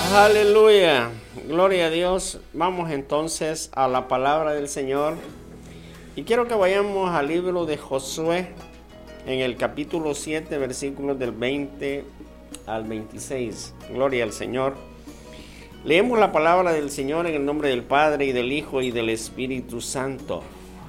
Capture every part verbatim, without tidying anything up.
Aleluya, gloria a Dios. Vamos entonces a la palabra del Señor y quiero que vayamos al libro de Josué en el capítulo siete, versículos del veinte al veintiséis. Gloria al Señor. Leemos la palabra del Señor en el nombre del Padre y del Hijo y del Espíritu Santo.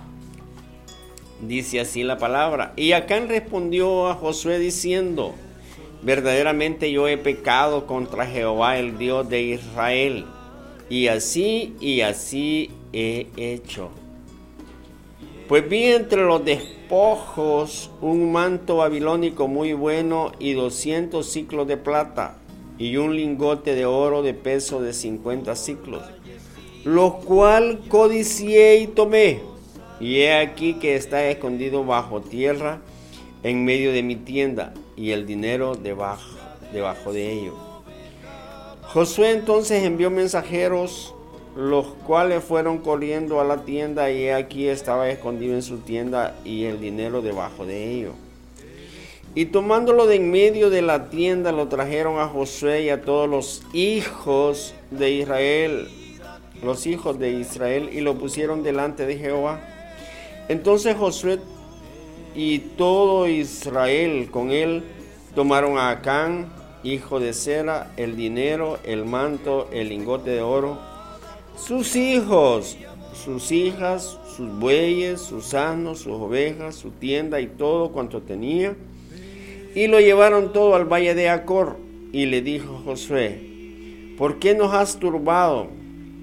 Dice así la palabra: y Acán respondió a Josué diciendo: verdaderamente yo he pecado contra Jehová, el Dios de Israel, y así y así he hecho. Pues vi entre los despojos un manto babilónico muy bueno y doscientos siclos de plata y un lingote de oro de peso de cincuenta siclos, lo cual codicié y tomé, y he aquí que está escondido bajo tierra en medio de mi tienda, y el dinero debajo, debajo de ello. Josué entonces envió mensajeros, los cuales fueron corriendo a la tienda, y aquí estaba escondido en su tienda y el dinero debajo de ello. Y tomándolo de en medio de la tienda, lo trajeron a Josué y a todos los hijos de Israel, los hijos de Israel, y lo pusieron delante de Jehová. Entonces Josué y todo Israel con él tomaron a Acán, hijo de Zera, el dinero, el manto, el lingote de oro, sus hijos, sus hijas, sus bueyes, sus asnos, sus ovejas, su tienda y todo cuanto tenía, y lo llevaron todo al valle de Acor. Y le dijo Josué: ¿por qué nos has turbado?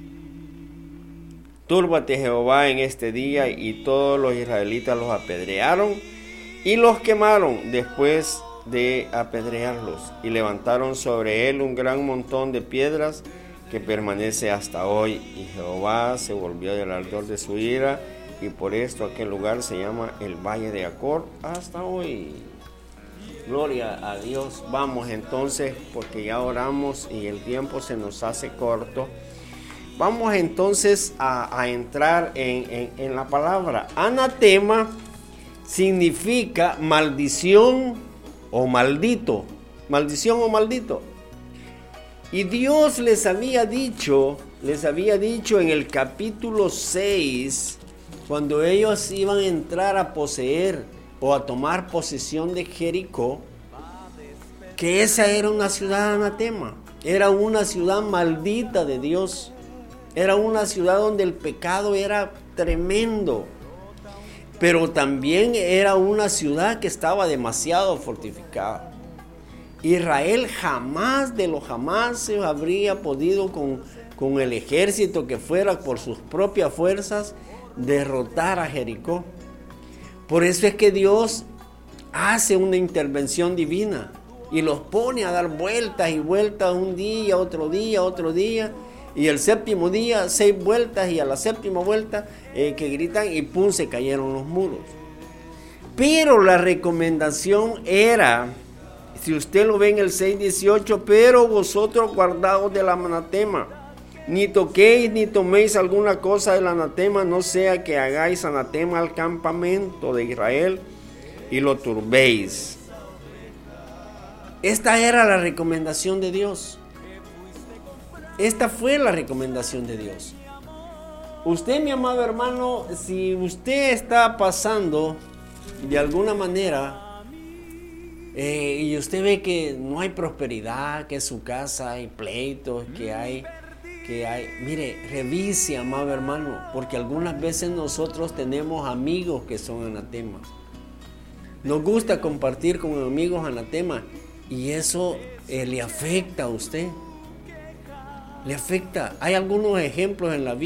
Túrbate Jehová en este día. Y todos los israelitas los apedrearon y los quemaron después de apedrearlos, y levantaron sobre él un gran montón de piedras que permanece hasta hoy. Y Jehová se volvió del ardor de su ira, y por esto aquel lugar se llama el Valle de Acor hasta hoy. Gloria a Dios. Vamos entonces, porque ya oramos y el tiempo se nos hace corto. Vamos entonces a, a entrar en, en, en la palabra. Anatema significa maldición o maldito. Maldición o maldito. Y Dios les había dicho, les había dicho en el capítulo seis, cuando ellos iban a entrar a poseer o a tomar posesión de Jericó, que esa era una ciudad anatema, era una ciudad maldita de Dios, era una ciudad donde el pecado era tremendo, pero también era una ciudad que estaba demasiado fortificada. Israel jamás de lo jamás se habría podido con, con el ejército que fuera por sus propias fuerzas derrotar a Jericó. Por eso es que Dios hace una intervención divina y los pone a dar vueltas y vueltas, un día, otro día, otro día, y el séptimo día, seis vueltas, y a la séptima vuelta eh, que gritan y pum, se cayeron los muros. Pero la recomendación era, si usted lo ve en el seis dieciocho, pero vosotros guardaos del anatema, ni toquéis ni toméis alguna cosa del anatema, no sea que hagáis anatema al campamento de Israel y lo turbéis. Esta era la recomendación de Dios. Esta fue la recomendación de Dios. Usted, mi amado hermano, si usted está pasando de alguna manera eh, y usted ve que no hay prosperidad, que en su casa hay pleitos, que hay... que hay, mire, revise, amado hermano, porque algunas veces nosotros tenemos amigos que son anatemas. Nos gusta compartir con amigos anatemas y eso eh, le afecta a usted. Le afecta. Hay algunos ejemplos en la Biblia.